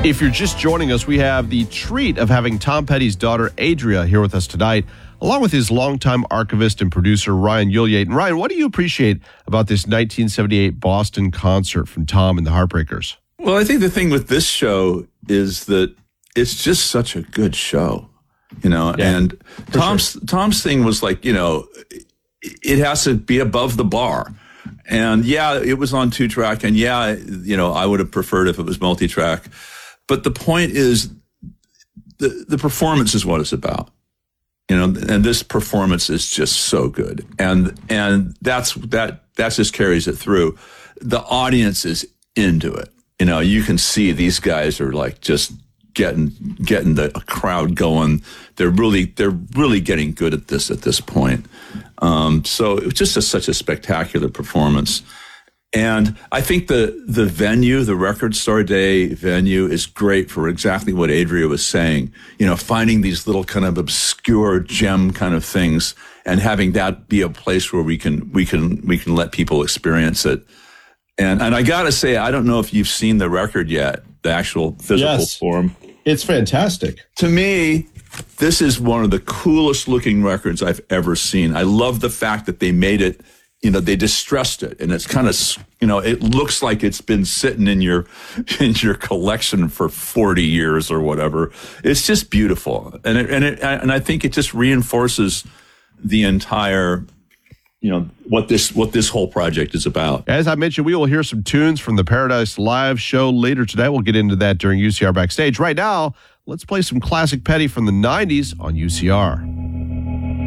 If you're just joining us, we have the treat of having Tom Petty's daughter, Adria, here with us tonight, along with his longtime archivist and producer, Ryan Ulyate. And Ryan, what do you appreciate about this 1978 Boston concert from Tom and the Heartbreakers? Well, I think the thing with this show is that it's just such a good show, and Tom's thing was like, it has to be above the bar. And yeah, it was on 2-track, and yeah, I would have preferred if it was multi-track. But the point is, the performance is what it's about, and this performance is just so good, and that just carries it through. The audience is into it. You can see these guys are like just getting the crowd going. They're really getting good at this point. So it was just such a spectacular performance. And I think the venue, the Record Store Day venue, is great for exactly what Adria was saying. Finding these little kind of obscure gem kind of things and having that be a place where we can let people experience it. And I gotta say, I don't know if you've seen the record yet, the actual physical form. It's fantastic. To me, this is one of the coolest looking records I've ever seen. I love the fact that they made it. They distressed it, and it's kind of, it looks like it's been sitting in your collection for 40 years or whatever. It's just beautiful, and I think it just reinforces the entire, what this whole project is about. As I mentioned, we will hear some tunes from the Paradise Live show later today. We'll get into that during UCR Backstage. Right now, let's play some classic Petty from the 90s on UCR.